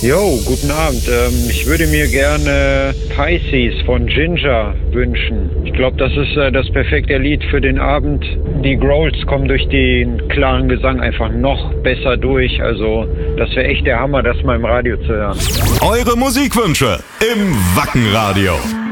Jo, guten Abend. Ich würde mir gerne Pisces von Ginger wünschen. Ich glaube, das ist das perfekte Lied für den Abend. Die Growls kommen durch den klaren Gesang einfach noch besser durch. Also das wäre echt der Hammer, das mal im Radio zu hören. Eure Musikwünsche im Wacken Radio.